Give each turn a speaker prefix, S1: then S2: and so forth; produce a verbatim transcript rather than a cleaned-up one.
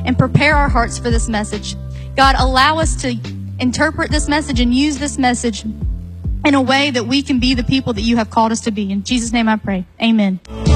S1: and prepare our hearts for this message. God, allow us to interpret this message and use this message in a way that we can be the people that you have called us to be. In Jesus' name I pray. Amen.